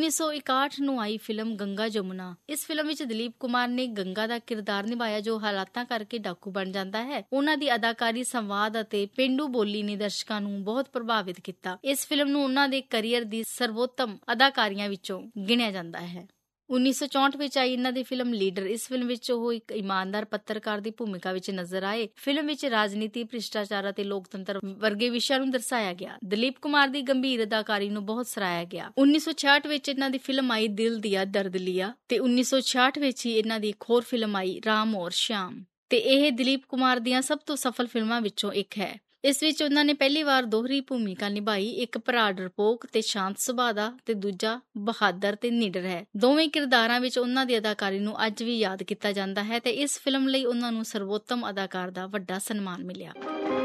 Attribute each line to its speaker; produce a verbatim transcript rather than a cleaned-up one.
Speaker 1: ਉੱਨੀ ਸੌ ਇਕਾਹਠ ਨੂੰ ਆਈ ਫਿਲਮ ਗੰਗਾ ਜਮੁਨਾ। ਇਸ ਫਿਲਮ ਵਿੱਚ ਦਲੀਪ ਕੁਮਾਰ ਨੇ ਗੰਗਾ ਦਾ ਕਿਰਦਾਰ ਨਿਭਾਇਆ, ਜੋ ਹਾਲਾਤਾਂ ਕਰਕੇ ਡਾਕੂ ਬਣ ਜਾਂਦਾ ਹੈ। ਉਹਨਾਂ ਦੀ ਅਦਾਕਾਰੀ, ਸੰਵਾਦ ਅਤੇ ਪੇਂਡੂ ਬੋਲੀ ਨੇ ਦਰਸ਼ਕਾਂ ਨੂੰ ਬਹੁਤ ਪ੍ਰਭਾਵਿਤ ਕੀਤਾ। ਇਸ ਫਿਲਮ ਨੂੰ ਉਹਨਾਂ ਦੇ ਕਰੀਅਰ ਦੀ ਸਰਵੋਤਮ ਅਦਾਕਾਰੀਆਂ ਵਿੱਚੋਂ ਗਿਣਿਆ ਜਾਂਦਾ ਹੈ। ਉੱਨੀ ਸੌ ਚੌਂਹਠ ਵਿੱਚ ਆਈ ਇਹਨਾਂ ਦੀ ਫਿਲਮ ਲੀਡਰ। ਇਸ ਫਿਲਮ ਵਿੱਚ ਉਹ ਇੱਕ ਇਮਾਨਦਾਰ ਪੱਤਰਕਾਰ ਦੀ ਭੂਮਿਕਾ ਵਿੱਚ ਨਜ਼ਰ ਆਏ। ਫਿਲਮ ਵਿੱਚ ਰਾਜਨੀਤੀ, ਭ੍ਰਿਸ਼ਟਾਚਾਰ ਅਤੇ ਲੋਕਤੰਤਰ ਵਰਗੇ ਵਿਸ਼ਿਆਂ ਨੂੰ ਦਰਸਾਇਆ ਗਿਆ। ਦਲੀਪ ਕੁਮਾਰ ਦੀ ਗੰਭੀਰ ਅਦਾਕਾਰੀ ਨੂੰ ਬਹੁਤ ਸਰਾਹਿਆ ਗਿਆ। ਉੱਨੀ ਸੌ ਛਿਆਹਠ ਵਿੱਚ ਇਹਨਾਂ ਦੀ ਫਿਲਮ ਆਈ ਦਿਲ ਦਿਆ ਦਰਦ ਲਿਆ ਤੇ ਉੱਨੀ ਸੌ ਛਿਆਹਠ ਵਿੱਚ ਹੀ ਇਹਨਾਂ ਦੀ ਇੱਕ ਹੋਰ ਫਿਲਮ ਆਈ ਰਾਮ ਔਰ ਸ਼ਿਆਮ ਤੇ ਇਹ ਦਲੀਪ ਕੁਮਾਰ ਦੀਆਂ ਸਭ ਤੋਂ ਸਫਲ ਫਿਲਮਾਂ ਵਿੱਚੋਂ ਇੱਕ ਹੈ। ਇਸ ਵਿੱਚ ਉਹਨਾਂ ਨੇ ਪਹਿਲੀ ਵਾਰ ਦੋਹਰੀ ਭੂਮਿਕਾ ਨਿਭਾਈ। ਇੱਕ ਭਰਾ ਡਰਪੋਕ ਤੇ ਸ਼ਾਂਤ ਸੁਭਾਅ ਦਾ ਤੇ ਦੂਜਾ ਬਹਾਦਰ ਤੇ ਨਿਡਰ ਹੈ। ਦੋਵੇਂ ਕਿਰਦਾਰਾਂ ਵਿੱਚ ਉਹਨਾਂ ਦੀ ਅਦਾਕਾਰੀ ਨੂੰ ਅੱਜ ਵੀ ਯਾਦ ਕੀਤਾ ਜਾਂਦਾ ਹੈ ਤੇ ਇਸ ਫਿਲਮ ਲਈ ਉਹਨਾਂ ਨੂੰ ਸਰਵੋਤਮ ਅਦਾਕਾਰ ਦਾ ਵੱਡਾ ਸਨਮਾਨ ਮਿਲਿਆ।